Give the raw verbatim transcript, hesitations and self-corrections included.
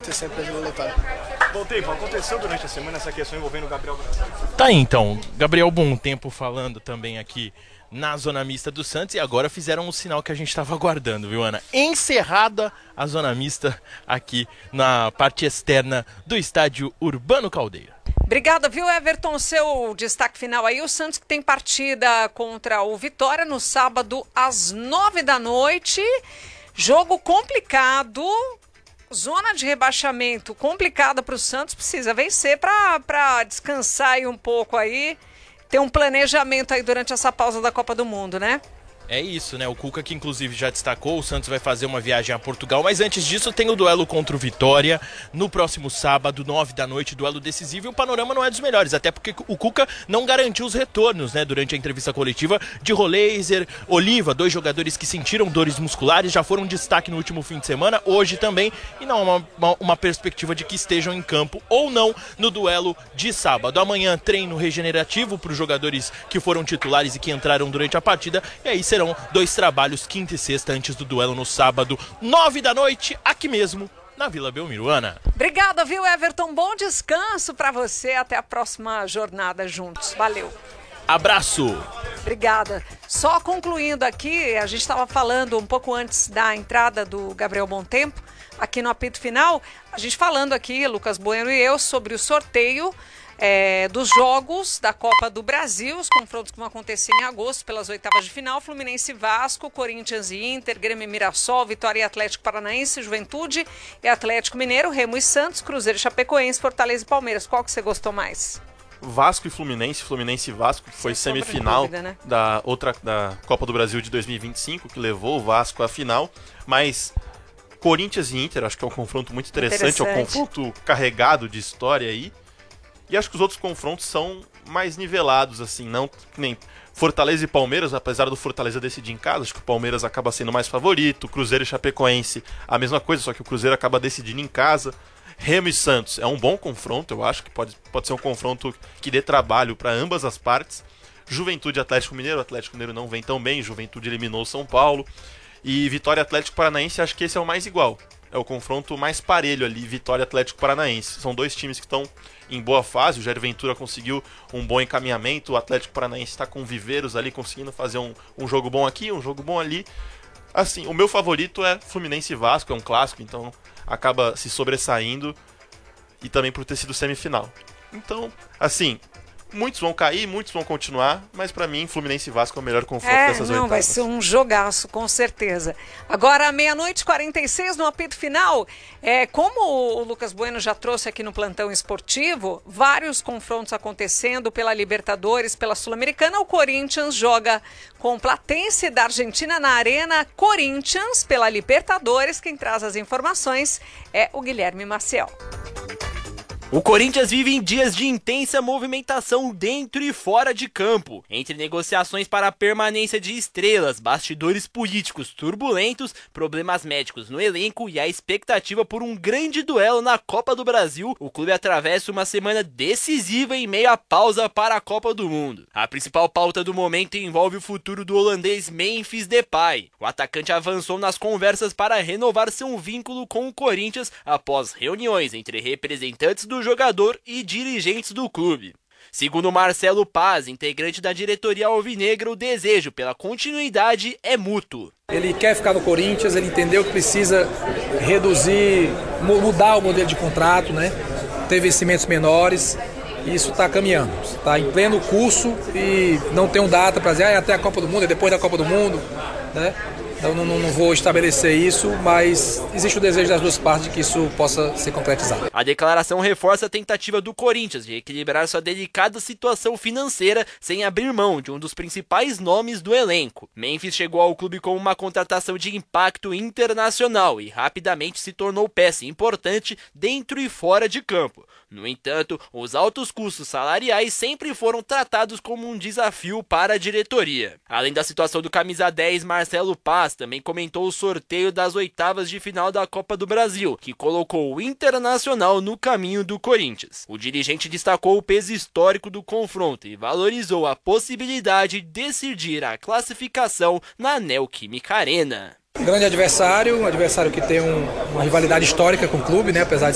ter sempre lutado. Bom tempo, aconteceu durante a semana essa questão envolvendo o Gabriel Brasil? Tá aí então, Gabriel Bom Tempo falando também aqui na zona mista do Santos e agora fizeram o sinal que a gente estava aguardando, viu, Ana? Encerrada a zona mista aqui na parte externa do estádio Urbano Caldeira. Obrigada, viu, Everton? Seu destaque final aí, o Santos que tem partida contra o Vitória no sábado às nove da noite. Jogo complicado, zona de rebaixamento complicada para o Santos, precisa vencer para descansar aí um pouco aí, ter um planejamento aí durante essa pausa da Copa do Mundo, né? É isso, né? O Cuca que inclusive já destacou, o Santos vai fazer uma viagem a Portugal, mas antes disso tem o duelo contra o Vitória, no próximo sábado, nove da noite, duelo decisivo, e o panorama não é dos melhores, até porque o Cuca não garantiu os retornos, né, durante a entrevista coletiva de Roleiser, Oliva, dois jogadores que sentiram dores musculares, já foram destaque no último fim de semana, hoje também, e não há uma, uma, uma perspectiva de que estejam em campo ou não no duelo de sábado. Amanhã treino regenerativo para os jogadores que foram titulares e que entraram durante a partida, e aí serão dois trabalhos quinta e sexta antes do duelo no sábado, nove da noite, aqui mesmo na Vila Belmiro. Ana. Obrigada, viu, Everton? Bom descanso para você. Até a próxima jornada juntos. Valeu. Abraço. Obrigada. Só concluindo aqui, a gente estava falando um pouco antes da entrada do Gabriel Bom Tempo, aqui no apito final, a gente falando aqui, Lucas Bueno e eu, sobre o sorteio É, dos jogos da Copa do Brasil, os confrontos que vão acontecer em agosto pelas oitavas de final, Fluminense e Vasco, Corinthians e Inter, Grêmio e Mirassol, Vitória e Atlético Paranaense, Juventude e Atlético Mineiro, Remo e Santos, Cruzeiro e Chapecoense, Fortaleza e Palmeiras. Qual que você gostou mais? Vasco e Fluminense, Fluminense e Vasco, que foi Sem semifinal dúvida, né? da, outra, da Copa do Brasil de dois mil e vinte e cinco, que levou o Vasco à final, mas Corinthians e Inter, acho que é um confronto muito interessante, interessante. É um confronto carregado de história aí. E acho que os outros confrontos são mais nivelados, assim, não que nem Fortaleza e Palmeiras, apesar do Fortaleza decidir em casa, acho que o Palmeiras acaba sendo mais favorito, Cruzeiro e Chapecoense, a mesma coisa, só que o Cruzeiro acaba decidindo em casa. Remo e Santos é um bom confronto, eu acho que pode, pode ser um confronto que dê trabalho para ambas as partes. Juventude e Atlético Mineiro, o Atlético Mineiro não vem tão bem, Juventude eliminou o São Paulo. E Vitória e Atlético Paranaense, acho que esse é o mais igual. É o confronto mais parelho ali, Vitória e Atlético Paranaense. São dois times que estão em boa fase, o Jair Ventura conseguiu um bom encaminhamento, o Atlético Paranaense está com Viveiros ali, conseguindo fazer um, um jogo bom aqui, um jogo bom ali. Assim, o meu favorito é Fluminense e Vasco, é um clássico, então acaba se sobressaindo, e também por ter sido semifinal. Então, assim, muitos vão cair, muitos vão continuar, mas pra mim, Fluminense e Vasco é o melhor confronto é, dessas não, oitavas. Vai ser um jogaço, com certeza. Agora, meia-noite e quarenta e seis, no apito final, é, como o Lucas Bueno já trouxe aqui no Plantão Esportivo, vários confrontos acontecendo pela Libertadores, pela Sul-Americana. O Corinthians joga com Platense da Argentina na Arena Corinthians pela Libertadores. Quem traz as informações é o Guilherme Maciel. O Corinthians vive em dias de intensa movimentação dentro e fora de campo. Entre negociações para a permanência de estrelas, bastidores políticos turbulentos, problemas médicos no elenco e a expectativa por um grande duelo na Copa do Brasil, o clube atravessa uma semana decisiva em meio à pausa para a Copa do Mundo. A principal pauta do momento envolve o futuro do holandês Memphis Depay. O atacante avançou nas conversas para renovar seu vínculo com o Corinthians após reuniões entre representantes do do jogador e dirigentes do clube. Segundo Marcelo Paz, integrante da diretoria alvinegra, o desejo pela continuidade é mútuo. Ele quer ficar no Corinthians, ele entendeu que precisa reduzir, mudar o modelo de contrato, né? Ter vencimentos menores, e isso está caminhando. Está em pleno curso e não tem um data para dizer ah, é até a Copa do Mundo, é depois da Copa do Mundo, né? Então não, não, não vou estabelecer isso, mas existe o desejo das duas partes de que isso possa ser concretizado. A declaração reforça a tentativa do Corinthians de equilibrar sua delicada situação financeira sem abrir mão de um dos principais nomes do elenco. Memphis chegou ao clube com uma contratação de impacto internacional e rapidamente se tornou peça importante dentro e fora de campo. No entanto, os altos custos salariais sempre foram tratados como um desafio para a diretoria. Além da situação do camisa dez, Marcelo Paz também comentou o sorteio das oitavas de final da Copa do Brasil, que colocou o Internacional no caminho do Corinthians. O dirigente destacou o peso histórico do confronto e valorizou a possibilidade de decidir a classificação na Neoquímica Arena. Grande adversário, um adversário que tem um, uma rivalidade histórica com o clube, né? Apesar de